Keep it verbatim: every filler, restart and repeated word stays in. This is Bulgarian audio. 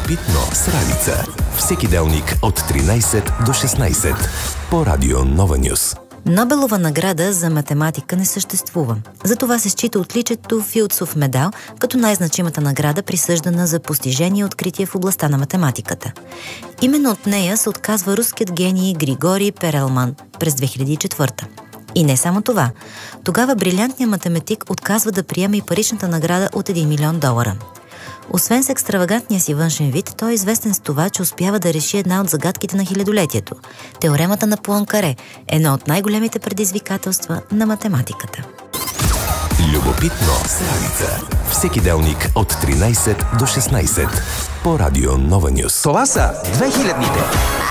Любопитно с Ралица. Всеки делник от тринайсет до шестнайсет по Радио Нова Нюс. Нобелова награда за математика не съществува. Затова се счита отличието Филдсов медал като най-значимата награда, присъждана за постижение и откритие в областта на математиката. Именно от нея се отказва руският гений Григорий Перелман през две хиляди и четвърта. И не само това. Тогава брилянтният математик отказва да приеме и паричната награда от един милион долара. Освен с екстравагантния си външен вид, той е известен с това, че успява да реши една от загадките на хилядолетието – теоремата на Пуанкаре, едно от най-големите предизвикателства на математиката. Любопитно с Ралица. Всеки делник от тринайсет до шестнайсет по Радио Нова Нюс. Това са две хилядните.